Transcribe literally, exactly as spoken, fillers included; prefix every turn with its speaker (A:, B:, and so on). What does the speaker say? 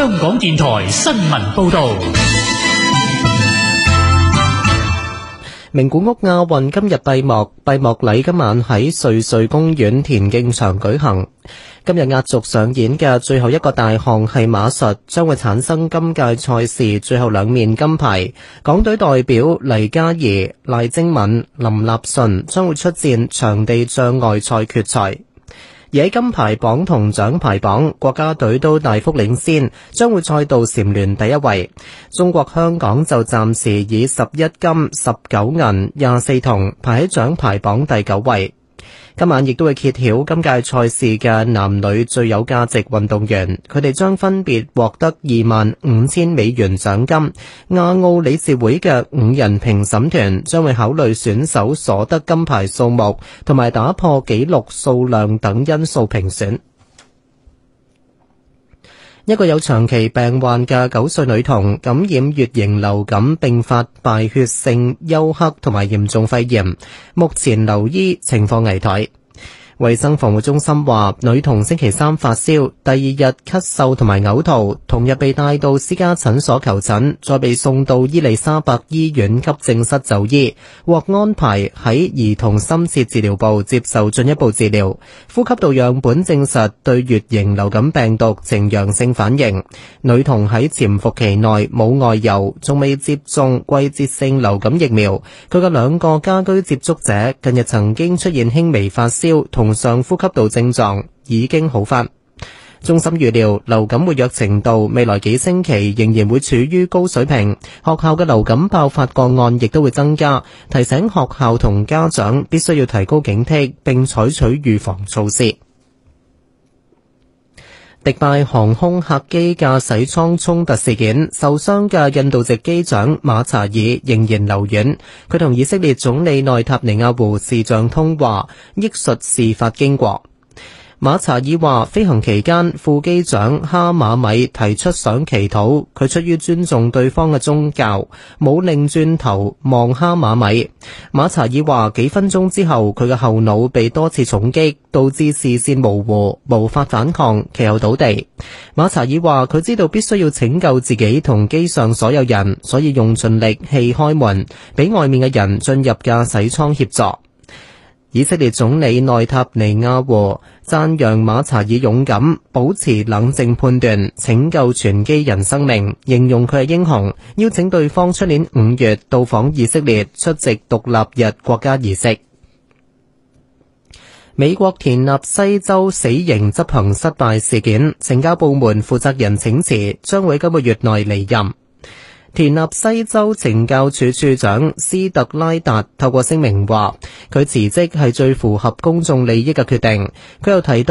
A: 香港電台新聞報道。
B: 名古屋亞運今日閉幕，閉幕禮今晚喺瑞穗公園田徑場舉行。今日壓軸上演嘅最後一個大項係馬術，將會產生今屆賽事最後兩面金牌。港隊代表黎嘉怡、賴貞敏、林立順將會出戰場地障礙賽決賽。而喺金牌榜同獎牌榜，國家隊都大幅領先，將會再度蟬聯第一位。中國香港就暫時以十一金、十九銀、廿四銅排喺獎牌榜第九位。今晚亦都會揭曉今屆賽事嘅男女最有價值運動員，佢哋將分別獲得二萬五千美元獎金。亞奧理事會嘅五人評審團將會考慮選手所得金牌數目同埋打破紀錄數量等因素評選。一個有長期病患嘅九歲女童感染乙型流感並發敗血性休克同埋嚴重肺炎，目前留醫，情況危殆。衛生防護中心話，女童星期三發燒，第二日咳嗽同埋嘔吐，同日被帶到私家診所求診，再被送到伊利沙伯醫院急症室就醫，獲安排喺兒童深切治療部接受進一步治療。呼吸道樣本證實對乙型流感病毒呈陽性反應。女童喺潛伏期內冇外遊，仲未接種季節性流感疫苗。佢嘅兩個家居接觸者近日曾經出現輕微發燒同上呼吸道症狀，已經好返。中心預料流感活躍程度未來幾星期仍然會處於高水平，學校嘅流感爆發個案亦都會增加，提醒學校同家長必須要提高警惕並採取預防措施。迪拜航空客機駕駛艙衝突事件，受傷嘅印度籍機長馬查爾仍然留院。佢同以色列總理內塔尼亞胡視像通話，憶述事發經過。馬查爾話，飛行期間副機長哈馬米提出想祈禱，佢出於尊重對方嘅宗教，冇擰轉頭望哈馬米。馬查爾話，幾分鐘之後佢嘅後腦被多次重擊，導致視線模糊，無法反抗，其後倒地。馬查爾話，佢知道必須要拯救自己同機上所有人，所以用盡力氣開門，俾外面嘅人進入駕駛艙協助。以色列總理內塔尼亞胡讚揚馬查爾勇敢，保持冷靜判斷，拯救全機人生命，形容佢係英雄，邀請對方出年五月到訪以色列出席獨立日國家儀式。美國田納西州死刑執行失敗事件，懲教部門負責人請辭，將會今個月內離任。田納西州懲教署署長斯特拉達透過聲明話，佢辭職係最符合公眾利益嘅決定。佢又提到